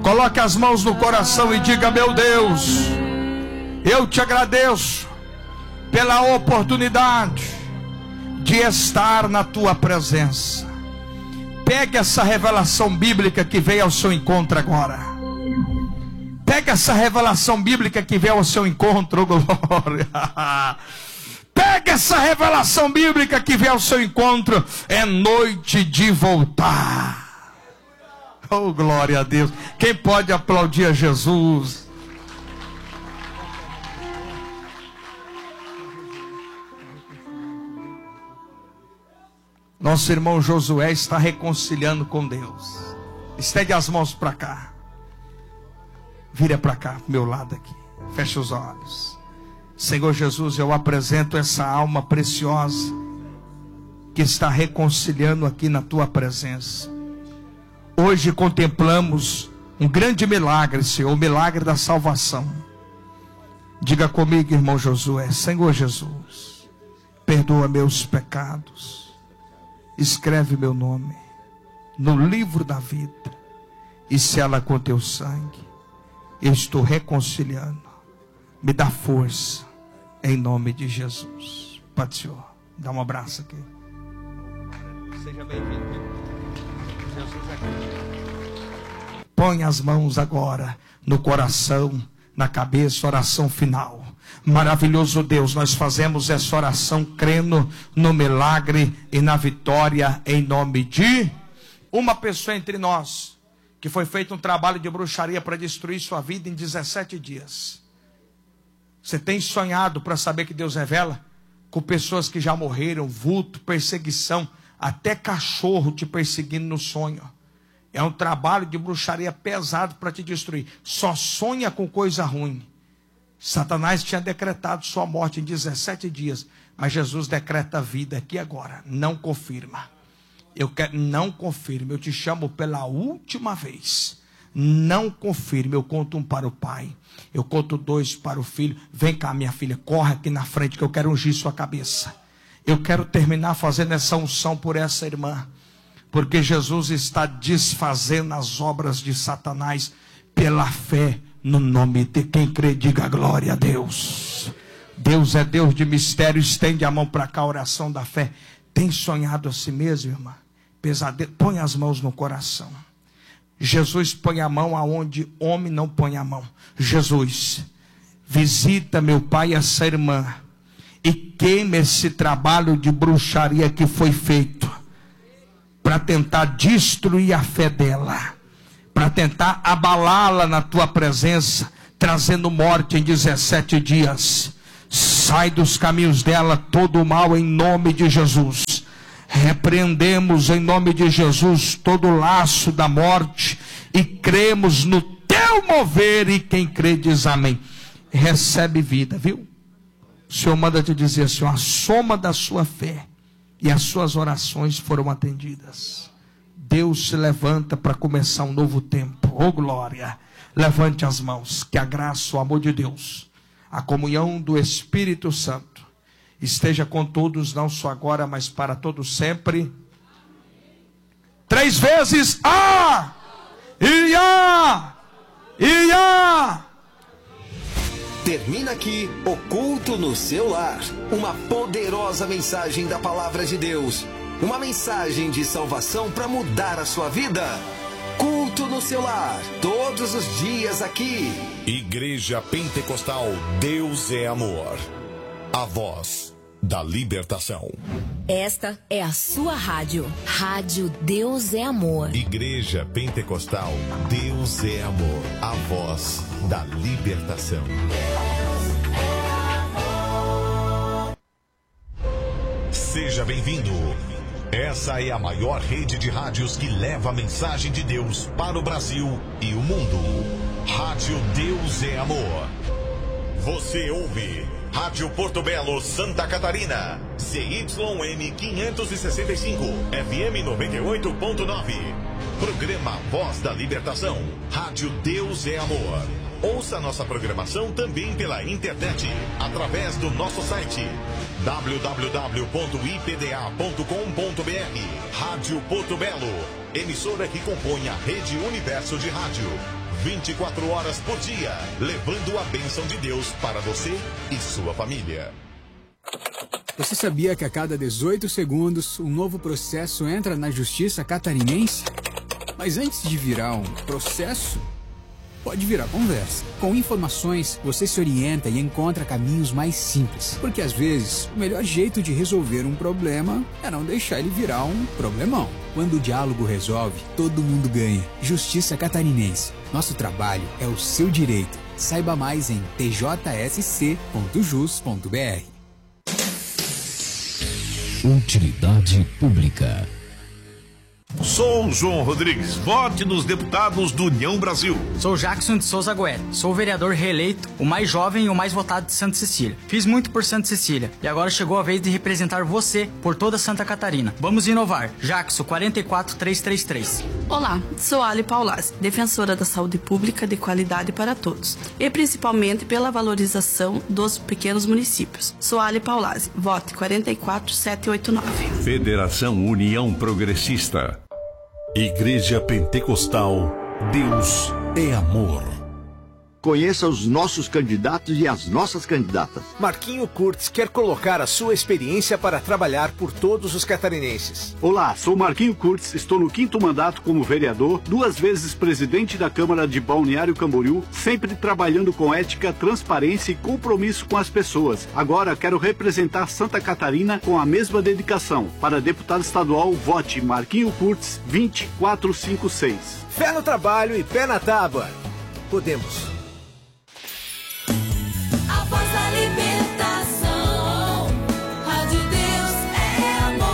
Coloque as mãos no coração e diga: meu Deus, eu te agradeço pela oportunidade de estar na tua presença. Pegue essa revelação bíblica que veio ao seu encontro agora. Pegue essa revelação bíblica que veio ao seu encontro, glória. Pegue essa revelação bíblica que veio ao seu encontro. É noite de voltar. Oh, glória a Deus. Quem pode aplaudir a Jesus? Nosso irmão Josué está reconciliando com Deus. Estende as mãos para cá. Vira para cá, pro meu lado aqui. Feche os olhos. Senhor Jesus, eu apresento essa alma preciosa que está reconciliando aqui na tua presença. Hoje contemplamos um grande milagre, Senhor, o milagre da salvação. Diga comigo, irmão Josué: Senhor Jesus, perdoa meus pecados. Escreve meu nome no livro da vida e sela com teu sangue. Eu estou reconciliando. Me dá força em nome de Jesus. Pai, Senhor, dá um abraço aqui. Seja bem-vindo. Jesus é aqui. Põe as mãos agora no coração, na cabeça, oração final. Maravilhoso Deus, nós fazemos essa oração crendo no milagre e na vitória em nome de uma pessoa entre nós que foi feito um trabalho de bruxaria para destruir sua vida em 17 dias. Você tem sonhado para saber que Deus revela? Com pessoas que já morreram, vulto, perseguição, até cachorro te perseguindo no sonho. É um trabalho de bruxaria pesado para te destruir. Só sonha com coisa ruim. Satanás tinha decretado sua morte em 17 dias, mas Jesus decreta a vida aqui agora. Não confirma. Não confirme. Eu te chamo pela última vez. Não confirme. Eu conto 1 para o pai. Eu conto 2 para o filho. Vem cá, minha filha, corre aqui na frente que eu quero ungir sua cabeça. Eu quero terminar fazendo essa unção por essa irmã, porque Jesus está desfazendo as obras de Satanás pela fé. No nome de quem crê, diga glória a Deus. Deus é Deus de mistério. Estende a mão para cá, oração da fé. Tem sonhado a si mesmo, irmã? Pesadelo. Põe as mãos no coração. Jesus põe a mão aonde homem não põe a mão. Jesus, visita, meu pai, essa irmã e queima esse trabalho de bruxaria que foi feito para tentar destruir a fé dela, para tentar abalá-la na tua presença, trazendo morte em 17 dias. Sai dos caminhos dela todo o mal em nome de Jesus. Repreendemos em nome de Jesus todo o laço da morte e cremos no teu mover, e quem crê diz amém. Recebe vida, viu? O Senhor manda te dizer assim: a soma da sua fé e as suas orações foram atendidas. Deus se levanta para começar um novo tempo. Oh glória! Levante as mãos. Que a graça, o amor de Deus, a comunhão do Espírito Santo esteja com todos, não só agora, mas para todos sempre. 3 vezes. Ah! Ia! Ia! Termina aqui o culto no seu lar. Uma poderosa mensagem da palavra de Deus. Uma mensagem de salvação para mudar a sua vida. Culto no seu lar, todos os dias aqui. Igreja Pentecostal Deus é Amor. A voz da libertação. Esta é a sua rádio. Rádio Deus é Amor. Igreja Pentecostal Deus é Amor. A voz da libertação. Seja bem-vindo. Essa é a maior rede de rádios que leva a mensagem de Deus para o Brasil e o mundo. Rádio Deus é Amor. Você ouve Rádio Porto Belo, Santa Catarina, CYM 565, FM 98.9. Programa Voz da Libertação. Rádio Deus é Amor. Ouça nossa programação também pela internet, através do nosso site www.ipda.com.br. Rádio Porto Belo, emissora que compõe a Rede Universo de Rádio. 24 horas por dia, levando a bênção de Deus para você e sua família. Você sabia que a cada 18 segundos um novo processo entra na justiça catarinense? Mas antes de virar um processo, pode virar conversa. Com informações, você se orienta e encontra caminhos mais simples. Porque às vezes, o melhor jeito de resolver um problema é não deixar ele virar um problemão. Quando o diálogo resolve, todo mundo ganha. Justiça Catarinense. Nosso trabalho é o seu direito. Saiba mais em tjsc.jus.br. Utilidade pública. Sou João Rodrigues, vote nos deputados do União Brasil. Sou Jackson de Souza Goethe, sou vereador reeleito, o mais jovem e o mais votado de Santa Cecília. Fiz muito por Santa Cecília e agora chegou a vez de representar você por toda Santa Catarina. Vamos inovar. Jackson 44333. Olá, sou Ali Paulazzi, defensora da saúde pública de qualidade para todos e principalmente pela valorização dos pequenos municípios. Sou Ali Paulazzi, vote 44789. Federação União Progressista. Igreja Pentecostal, Deus é amor. Conheça os nossos candidatos e as nossas candidatas. Marquinho Kurtz quer colocar a sua experiência para trabalhar por todos os catarinenses. Olá, sou Marquinho Kurtz, estou no 5º mandato como vereador, 2 vezes presidente da Câmara de Balneário Camboriú, sempre trabalhando com ética, transparência e compromisso com as pessoas. Agora quero representar Santa Catarina com a mesma dedicação. Para deputado estadual, vote Marquinho Kurtz 20456. Fé no trabalho e pé na tábua. Podemos. A voz da libertação, Rádio Deus é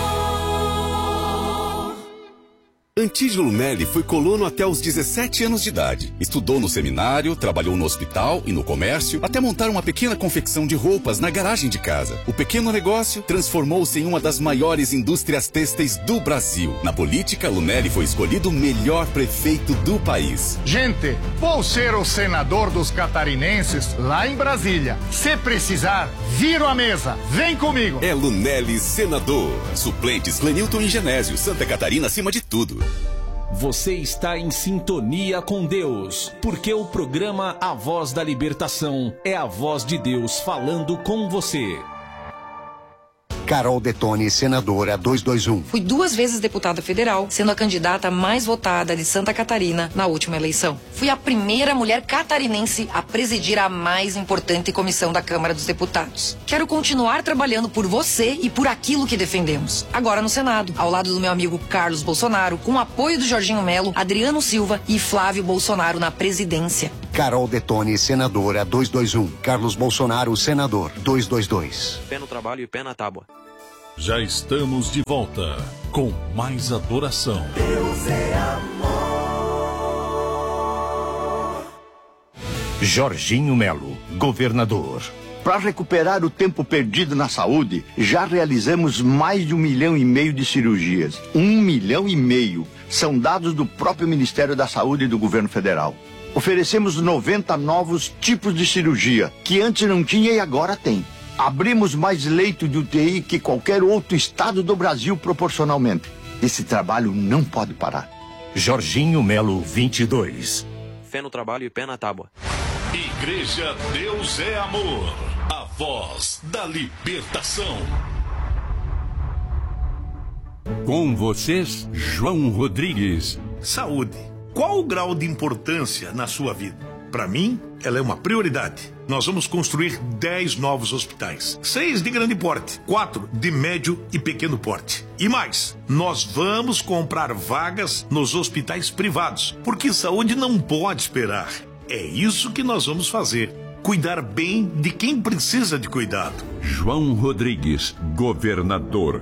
amor. Antídio Lunelli foi colono até os 17 anos de idade. Estudou no seminário, trabalhou no hospital e no comércio, até montar uma pequena confecção de roupas na garagem de casa. O pequeno negócio transformou-se em uma das maiores indústrias têxteis do Brasil. Na política, Lunelli foi escolhido o melhor prefeito do país. Gente, vou ser o senador dos catarinenses lá em Brasília. Se precisar, viro a mesa. Vem comigo. É Lunelli senador. Suplentes Clenilton e Genésio. Santa Catarina acima de tudo. Você está em sintonia com Deus, porque o programa A Voz da Libertação é a voz de Deus falando com você. Carol Detoni, senadora 221. Fui 2 vezes deputada federal, sendo a candidata mais votada de Santa Catarina na última eleição. Fui a primeira mulher catarinense a presidir a mais importante comissão da Câmara dos Deputados. Quero continuar trabalhando por você e por aquilo que defendemos. Agora no Senado, ao lado do meu amigo Carlos Bolsonaro, com o apoio do Jorginho Melo, Adriano Silva e Flávio Bolsonaro na presidência. Carol Detoni, senadora 221. Carlos Bolsonaro, senador 222. Pé no trabalho e pé na tábua. Já estamos de volta com mais adoração. Deus é amor. Jorginho Melo, governador. Para recuperar o tempo perdido na saúde, já realizamos mais de 1,5 milhão de cirurgias. 1,5 milhão. São dados do próprio Ministério da Saúde e do Governo Federal. Oferecemos 90 novos tipos de cirurgia, que antes não tinha e agora tem. Abrimos mais leitos de UTI que qualquer outro estado do Brasil proporcionalmente. Esse trabalho não pode parar. Jorginho Melo 22. Fé no trabalho e pé na tábua. Igreja Deus é amor. A voz da libertação. Com vocês, João Rodrigues. Saúde. Qual o grau de importância na sua vida? Para mim, ela é uma prioridade. Nós vamos construir 10 novos hospitais. 6 de grande porte, 4 de médio e pequeno porte. E mais, nós vamos comprar vagas nos hospitais privados, porque saúde não pode esperar. É isso que nós vamos fazer. Cuidar bem de quem precisa de cuidado. João Rodrigues, governador.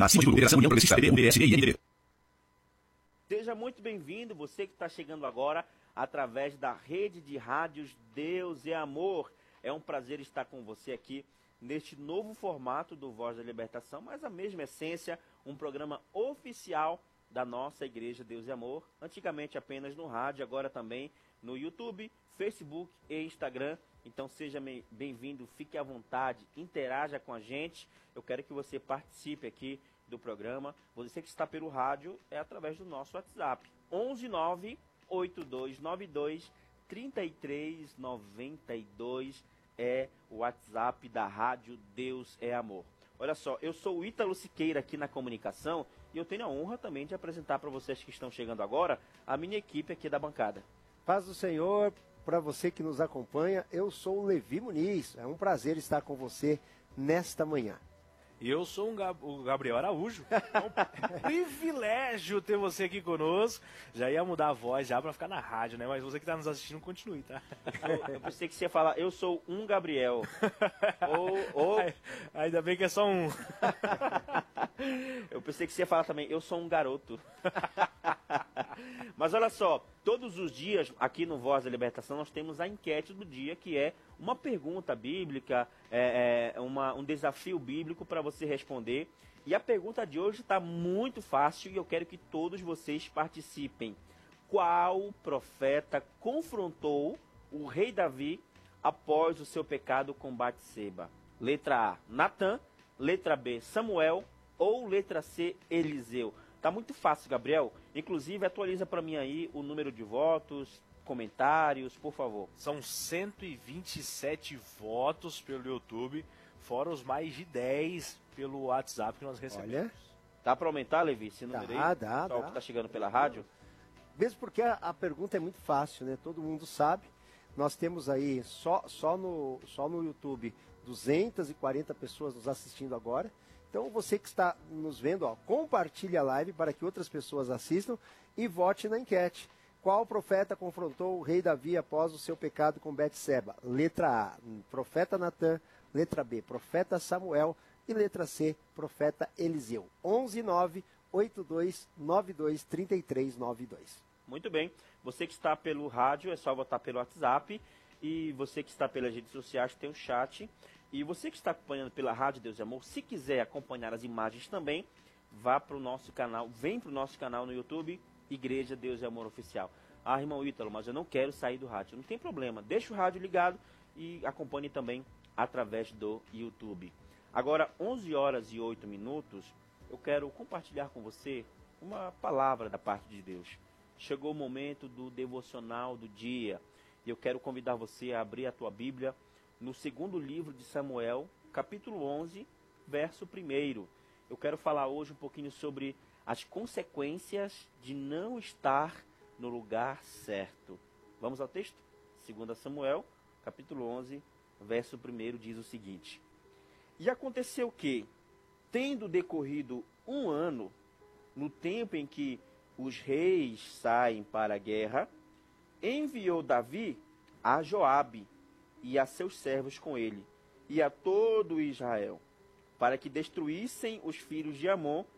Seja muito bem-vindo, você que está chegando agora através da rede de rádios Deus é Amor. É um prazer estar com você aqui neste novo formato do Voz da Libertação, mas a mesma essência, um programa oficial da nossa Igreja Deus é Amor, antigamente apenas no rádio, agora também no YouTube, Facebook e Instagram. Então seja bem-vindo, fique à vontade, interaja com a gente. Eu quero que você participe aqui do programa. Você que está pelo rádio é através do nosso WhatsApp, 1198292 3392 é o WhatsApp da Rádio Deus é Amor. Olha só, eu sou o Ítalo Siqueira aqui na comunicação e eu tenho a honra também de apresentar para vocês que estão chegando agora a minha equipe aqui da bancada. Paz do Senhor, para você que nos acompanha, eu sou o Levi Muniz. É um prazer estar com você nesta manhã. E eu sou o Gabriel Araújo. É um privilégio ter você aqui conosco. Já ia mudar a voz já para ficar na rádio, né? Mas você que está nos assistindo, continue, tá? Eu pensei que você ia falar, eu sou um Gabriel. ou... Ainda bem que é só um. Eu pensei que você ia falar também, eu sou um garoto. Mas olha só, todos os dias aqui no Voz da Libertação nós temos a enquete do dia, que é uma pergunta bíblica, um desafio bíblico para você responder. E a pergunta de hoje está muito fácil e eu quero que todos vocês participem. Qual profeta confrontou o rei Davi após o seu pecado com Batseba? Letra A, Natã. Letra B, Samuel. Ou letra C, Eliseu? Tá muito fácil, Gabriel. Inclusive, atualiza para mim aí o número de votos, comentários, por favor. São 127 votos pelo YouTube, fora os mais de 10 pelo WhatsApp que nós recebemos. Olha. Dá para aumentar, Levi, esse número aí? Dá. Só o que tá chegando pela rádio? Mesmo porque a pergunta é muito fácil, né? Todo mundo sabe. Nós temos aí, só no YouTube, 240 pessoas nos assistindo agora. Então você que está nos vendo, compartilhe a live para que outras pessoas assistam e vote na enquete. Qual profeta confrontou o rei Davi após o seu pecado com Betseba? Letra A, profeta Natã. Letra B, profeta Samuel. E letra C, profeta Eliseu. 11982923392. Muito bem. Você que está pelo rádio, é só votar pelo WhatsApp. E você que está pelas redes sociais, tem o chat. E você que está acompanhando pela Rádio Deus e Amor, se quiser acompanhar as imagens também, vá para o nosso canal, vem para o nosso canal no YouTube, Igreja Deus e Amor Oficial. Ah, irmão Ítalo, mas eu não quero sair do rádio. Não tem problema, deixa o rádio ligado e acompanhe também através do YouTube. Agora, 11 horas e 8 minutos, eu quero compartilhar com você uma palavra da parte de Deus. Chegou o momento do devocional do dia e eu quero convidar você a abrir a tua Bíblia no segundo livro de Samuel, capítulo 11, verso 1. Eu quero falar hoje um pouquinho sobre as consequências de não estar no lugar certo. Vamos ao texto? 2 Samuel, capítulo 11, verso 1 diz o seguinte: E aconteceu que, tendo decorrido 1 ano, no tempo em que os reis saem para a guerra, enviou Davi a Joabe e a seus servos com ele, e a todo Israel, para que destruíssem os filhos de Amon